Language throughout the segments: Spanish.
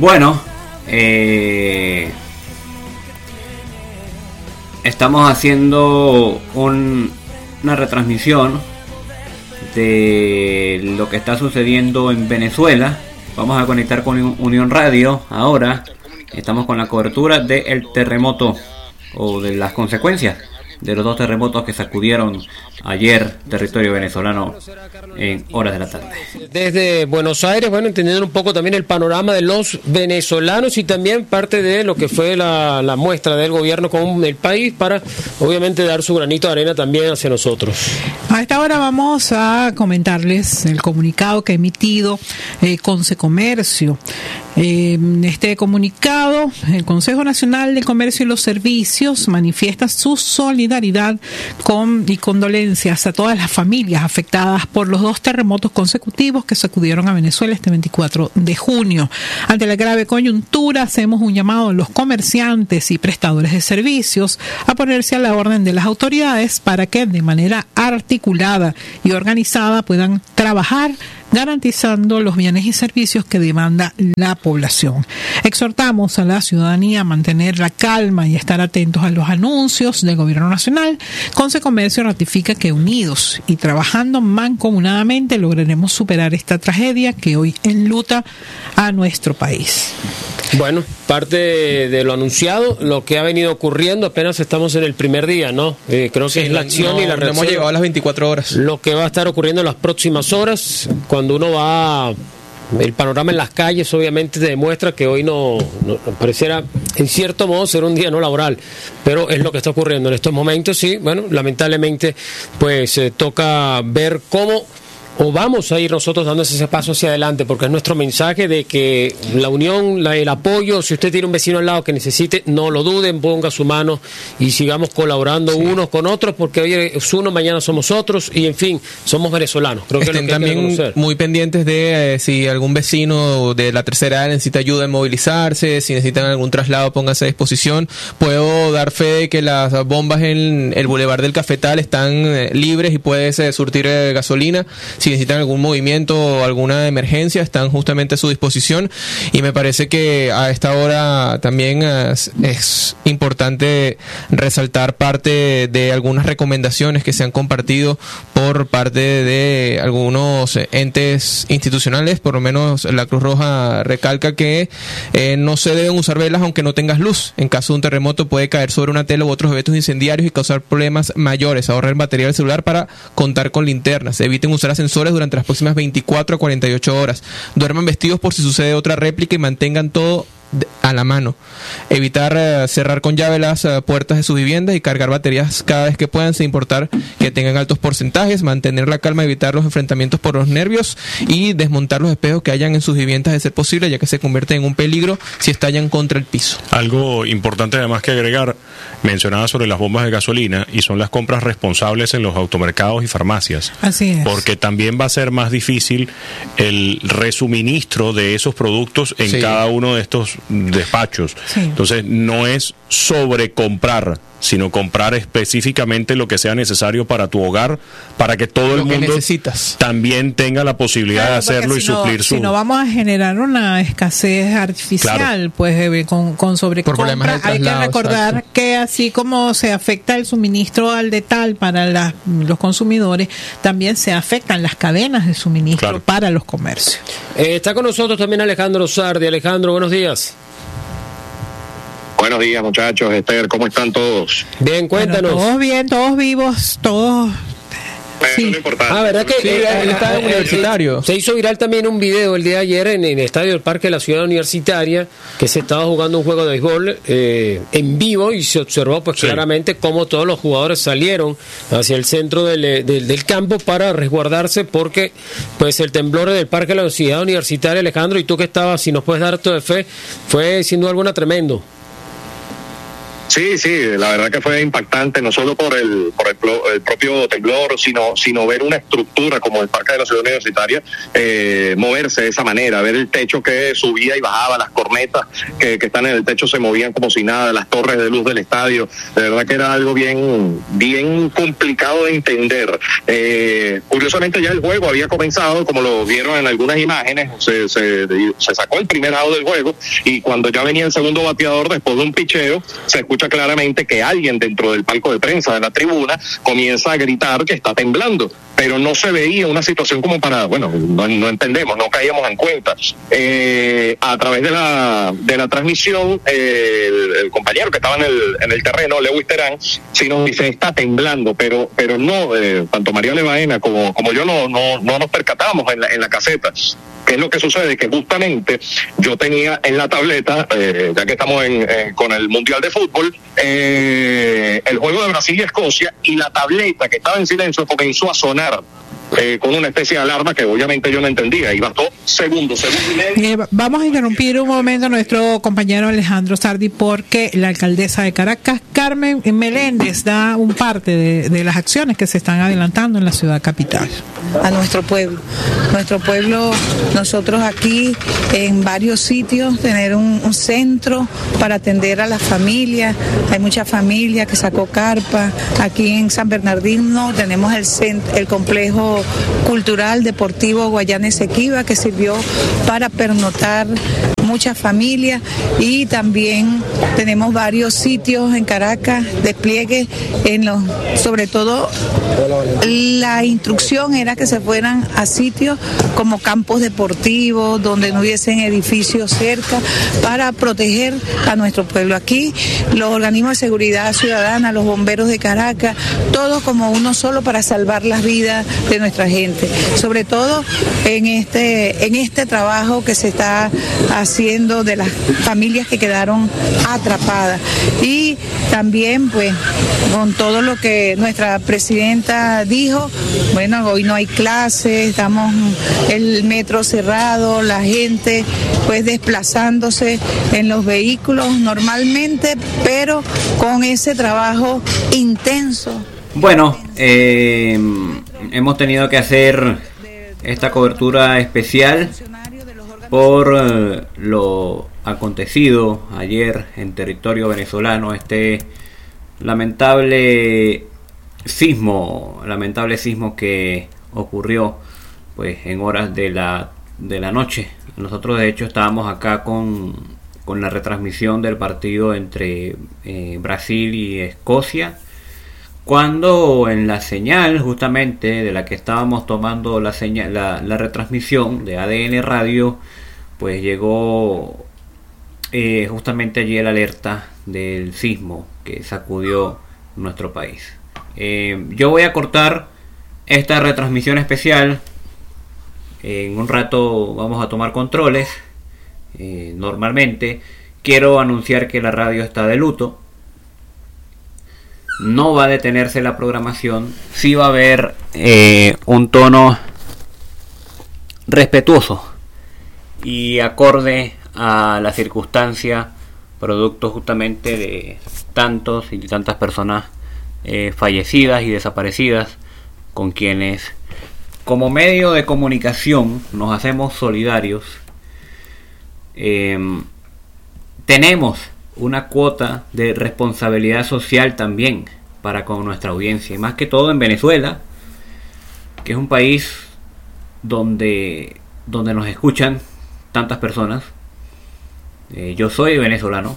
Bueno, estamos haciendo una retransmisión de lo que está sucediendo en Venezuela. Vamos a conectar con Unión Radio ahora. Estamos con la cobertura del terremoto o de las consecuencias de los 2 terremotos que sacudieron ayer territorio venezolano en horas de la tarde. Desde Buenos Aires, bueno, entendiendo un poco también el panorama de los venezolanos y también parte de lo que fue la muestra del gobierno con el país para, obviamente, dar su granito de arena también hacia nosotros. A esta hora vamos a comentarles el comunicado que ha emitido Consecomercio. En este comunicado, el Consejo Nacional del Comercio y los Servicios manifiesta su solidaridad y condolencias a todas las familias afectadas por los 2 terremotos consecutivos que sacudieron a Venezuela este 24 de junio. Ante la grave coyuntura, hacemos un llamado a los comerciantes y prestadores de servicios a ponerse a la orden de las autoridades para que de manera articulada y organizada puedan trabajar garantizando los bienes y servicios que demanda la población. Exhortamos a la ciudadanía a mantener la calma y estar atentos a los anuncios del Gobierno Nacional. Consecomercio ratifica que unidos y trabajando mancomunadamente lograremos superar esta tragedia que hoy enluta a nuestro país. Bueno, parte de lo anunciado, lo que ha venido ocurriendo, apenas estamos en el primer día, ¿no? Creo que es la acción y la reacción. No hemos llegado a las 24 horas. Lo que va a estar ocurriendo en las próximas horas, cuando uno va, el panorama en las calles obviamente demuestra que hoy no pareciera, en cierto modo, ser un día no laboral, pero es lo que está ocurriendo en estos momentos. Sí, bueno, lamentablemente, pues toca ver cómo o vamos a ir nosotros dando ese paso hacia adelante, porque es nuestro mensaje de que la unión, el apoyo, si usted tiene un vecino al lado que necesite, no lo duden, ponga su mano y sigamos colaborando unos con otros, porque hoy es uno, mañana somos otros, y en fin, somos venezolanos. Creo que estén es lo que también muy pendientes de si algún vecino de la tercera edad necesita ayuda en movilizarse, si necesitan algún traslado, pónganse a disposición. Puedo dar fe de que las bombas en el Boulevard del Cafetal están libres y puedes surtir gasolina. Si necesitan algún movimiento o alguna emergencia, están justamente a su disposición, y me parece que a esta hora también es importante resaltar parte de algunas recomendaciones que se han compartido por parte de algunos entes institucionales. Por lo menos la Cruz Roja recalca que no se deben usar velas aunque no tengas luz. En caso de un terremoto puede caer sobre una tela u otros eventos incendiarios y causar problemas mayores. Ahorren batería del celular para contar con linternas. Eviten usar ascensores durante las próximas 24 a 48 horas. Duerman vestidos por si sucede otra réplica y mantengan todo a la mano. Evitar cerrar con llave las puertas de sus viviendas y cargar baterías cada vez que puedan, sin importar que tengan altos porcentajes. Mantener la calma, evitar los enfrentamientos por los nervios y desmontar los espejos que hayan en sus viviendas de ser posible, ya que se convierten en un peligro si estallan contra el piso. Algo importante además que agregar, mencionaba sobre las bombas de gasolina, y son las compras responsables en los automercados y farmacias. Así es. Porque también va a ser más difícil el resuministro de esos productos en cada uno de estos despachos. Entonces no es sobrecomprar, sino comprar específicamente lo que sea necesario para tu hogar, para que todo el mundo también tenga la posibilidad de hacerlo y suplir su... Si no vamos a generar una escasez artificial, pues con sobrecompra. Hay que recordar que así como se afecta el suministro al detal para los consumidores, también se afectan las cadenas de suministro para los comercios. Está con nosotros también Alejandro Sardi. Alejandro, buenos días. Buenos días, muchachos. Esther, ¿cómo están todos? Bien, cuéntanos. Bueno, todos bien, todos vivos, todos... Sí. ¿Verdad que el estadio universitario? Se hizo viral también un video el día de ayer en el estadio del Parque de la Ciudad Universitaria, que se estaba jugando un juego de béisbol en vivo, y se observó pues claramente cómo todos los jugadores salieron hacia el centro del campo para resguardarse, porque pues el temblor del Parque de la Ciudad Universitaria, Alejandro, y tú que estabas, si nos puedes dar tu de fe, fue sin duda alguna tremendo. Sí, la verdad que fue impactante, no solo por el propio temblor, sino ver una estructura como el Parque de la Ciudad Universitaria moverse de esa manera, ver el techo que subía y bajaba, las cornetas que están en el techo se movían como si nada, las torres de luz del estadio. De verdad que era algo bien complicado de entender. Curiosamente ya el juego había comenzado, como lo vieron en algunas imágenes, se sacó el primer out del juego, y cuando ya venía el segundo bateador después de un picheo, se escucha claramente que alguien dentro del palco de prensa de la tribuna comienza a gritar que está temblando, pero no se veía una situación como para, no entendemos, no caíamos en cuenta. A través de la transmisión, el compañero que estaba en el terreno, Lewis Terán, sí nos dice está temblando, pero no, tanto María Levaena como yo no nos percatamos en la caseta. ¿Qué es lo que sucede? Que justamente yo tenía en la tableta, ya que estamos con el Mundial de Fútbol, el juego de Brasil y Escocia, y la tableta que estaba en silencio comenzó a sonar con una especie de alarma que obviamente yo no entendía, y bastó segundo y medio. Vamos a interrumpir un momento a nuestro compañero Alejandro Sardi, porque la alcaldesa de Caracas, Carmen Meléndez, da un parte de las acciones que se están adelantando en la ciudad capital. A nuestro pueblo, nosotros aquí en varios sitios tener un centro para atender a las familias. Hay muchas familias que sacó carpa. Aquí en San Bernardino tenemos el complejo cultural deportivo Guayana Esequiba, que sirvió para pernotar muchas familias, y también tenemos varios sitios en Caracas, despliegue sobre todo la instrucción era que se fueran a sitios como campos deportivos, donde no hubiesen edificios cerca, para proteger a nuestro pueblo. Aquí los organismos de seguridad ciudadana, los bomberos de Caracas, todos como uno solo para salvar las vidas de nuestra gente, sobre todo en este trabajo que se está haciendo de las familias que quedaron atrapadas, y también pues con todo lo que nuestra presidenta dijo. Hoy no hay clases, estamos el metro cerrado, la gente pues desplazándose en los vehículos normalmente, pero con ese trabajo intenso. Bueno, hemos tenido que hacer esta cobertura especial por lo acontecido ayer en territorio venezolano, este lamentable sismo que ocurrió pues en horas de la noche. Nosotros de hecho estábamos acá con la retransmisión del partido entre Brasil y Escocia, cuando en la señal justamente de la que estábamos tomando la retransmisión de ADN Radio, pues llegó justamente allí el alerta del sismo que sacudió nuestro país. Yo voy a cortar esta retransmisión especial. En un rato vamos a tomar controles. Normalmente quiero anunciar que la radio está de luto. No va a detenerse la programación. Sí va a haber un tono respetuoso y acorde a la circunstancia, producto justamente de tantos y tantas personas fallecidas y desaparecidas, con quienes como medio de comunicación nos hacemos solidarios. Tenemos una cuota de responsabilidad social también para con nuestra audiencia, y más que todo en Venezuela, que es un país donde nos escuchan tantas personas. Yo soy venezolano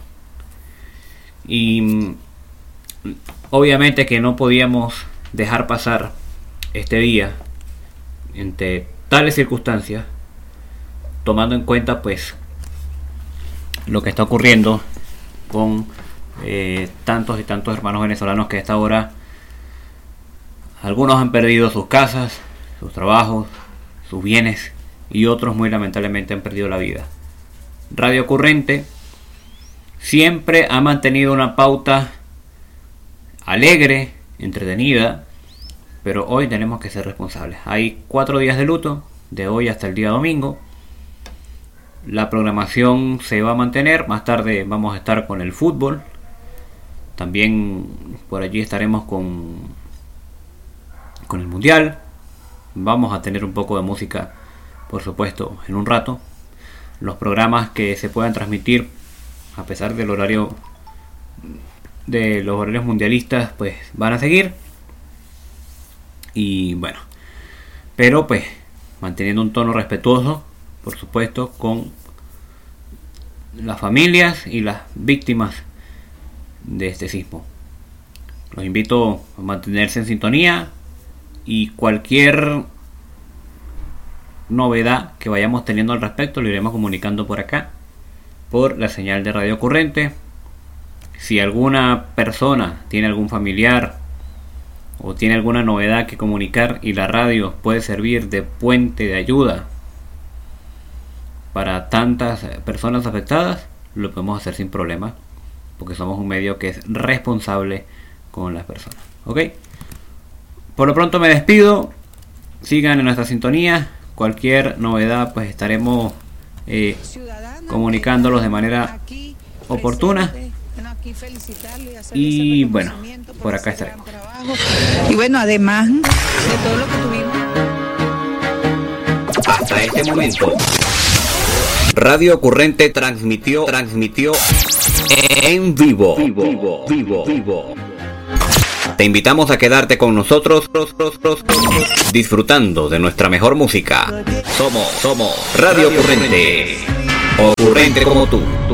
y obviamente que no podíamos dejar pasar este día entre tales circunstancias, tomando en cuenta pues lo que está ocurriendo con tantos y tantos hermanos venezolanos que a esta hora algunos han perdido sus casas, sus trabajos, sus bienes, y otros muy lamentablemente han perdido la vida. Radio Currente siempre ha mantenido una pauta alegre, entretenida, pero hoy tenemos que ser responsables. Hay 4 días de luto, de hoy hasta el día domingo. La programación se va a mantener, más tarde vamos a estar con el fútbol, También por allí estaremos con el Mundial. Vamos a tener un poco de música, por supuesto, en un rato. Los programas que se puedan transmitir a pesar del horario de los horarios mundialistas, pues van a seguir. Y bueno, pero pues manteniendo un tono respetuoso, por supuesto, con las familias y las víctimas de este sismo. Los invito a mantenerse en sintonía y cualquier novedad que vayamos teniendo al respecto lo iremos comunicando por acá, por la señal de Radio Ocurrente. Si alguna persona tiene algún familiar o tiene alguna novedad que comunicar y la radio puede servir de puente de ayuda para tantas personas afectadas, lo podemos hacer sin problema, porque somos un medio que es responsable con las personas. ¿Ok? Por lo pronto me despido. Sigan en nuestra sintonía. Cualquier novedad pues estaremos comunicándolos de manera oportuna. Y bueno, por acá estaremos. Y bueno, además de todo lo que tuvimos hasta este momento, Radio Ocurrente transmitió en vivo. Te invitamos a quedarte con nosotros disfrutando de nuestra mejor música. Somos Radio Ocurrente. Ocurrente como tú.